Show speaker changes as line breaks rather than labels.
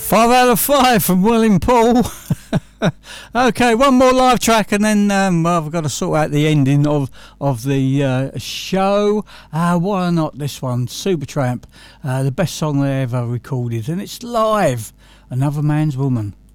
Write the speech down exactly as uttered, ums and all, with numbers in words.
Five out of five from William Paul. Okay, one more live track and then um, well, I've got to sort out the ending of of the uh, show. Uh, why not this one? Supertramp, uh, the best song they ever recorded, and it's live. Another Man's Woman.